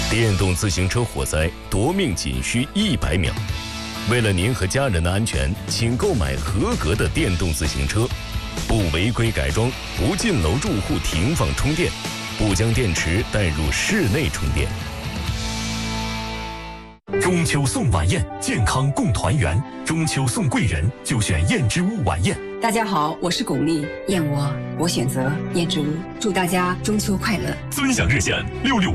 电动自行车火灾夺命仅需100秒。为了您和家人的安全，请购买合格的电动自行车，不违规改装，不进楼住户停放充电，不将电池带入室内充电。 中秋送晚宴，健康共团圆。中秋送贵人，就选燕之屋晚宴。 大家好，我是巩俐，燕我选择燕之屋。祝大家中秋快乐！ 尊享热线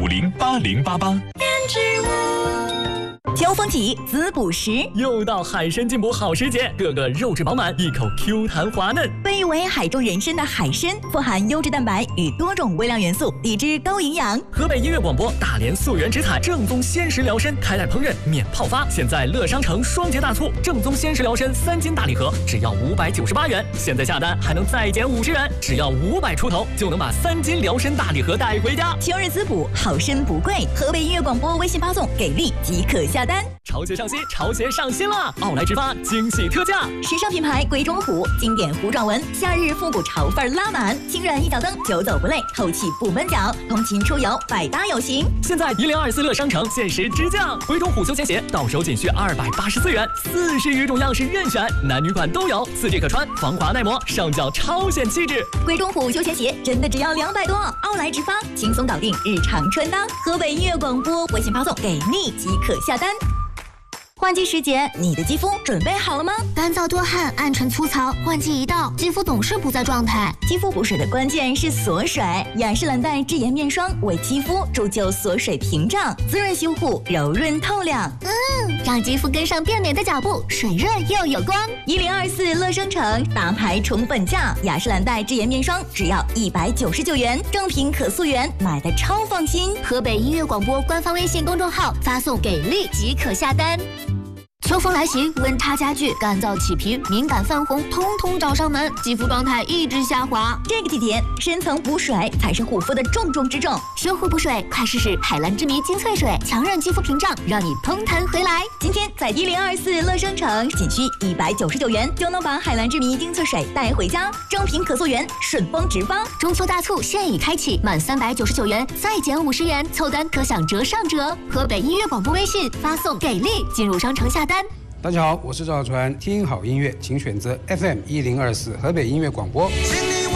66508088。燕之屋。 秋风起，滋补时， 又到海参进补好时节，个个肉质饱满，一口 Q 弹滑嫩。 被誉为海中人参的海参，富含优质蛋白与多种微量元素，抵制高营养。 河北音乐广播大连溯源植采正宗鲜食疗参，开袋烹饪免泡发。现在乐商城双节大促，正宗鲜食疗参3斤大礼盒只要598元，现在下单还能再减50元，只要500出头就能把3斤疗参大礼盒带回家。 秋日滋补，好参不贵。河北音乐广播微信发送给力即可下单。 潮鞋上新，潮鞋上新了！奥莱直发惊喜特价， 时尚品牌鬼冢虎，经典虎爪纹，夏日复古潮范拉满，轻软一脚蹬，久走不累，透气不闷脚，通勤出游百搭有型。 现在1024乐商城限时直降，鬼冢虎休闲鞋到手仅需284元，40余种样式任选，男女款都有，4季可穿，防滑耐磨，上脚超显气质。 鬼冢虎休闲鞋真的只要200多，奥莱直发，轻松搞定日常穿搭。河北音乐广播微信发送给力即可下单。换季时节，你的肌肤准备好了吗？ 干燥多汗、暗沉粗糙，换季一到，肌肤总是不在状态。 肌肤补水的关键是锁水，雅诗兰黛智妍面霜为肌肤铸就锁水屏障，滋润修护，柔润透亮。 让肌肤跟上变美的脚步，水润又有光。 1024乐商城大牌宠粉价，雅诗兰黛智妍面霜只要199元，正品可溯源，买的超放心。 河北音乐广播官方微信公众号发送给力即可下单。秋风来袭，温差加剧，干燥起皮、敏感泛红，通通找上门，肌肤状态一直下滑。 这个季节，深层补水才是护肤的重中之重。 修护补水，快试试海蓝之谜精粹水，强韧肌肤屏障，让你嘭弹回来。 今天在1024乐商城，仅需199元就能把海蓝之谜精粹水带回家，正品可溯源，顺丰直发。 中秋大促现已开启，满399元再减50元，凑单可享折上折。河北音乐广播微信发送给力，进入商城下单。 大家好，我是赵小川，听好音乐，请选择FM1024河北音乐广播。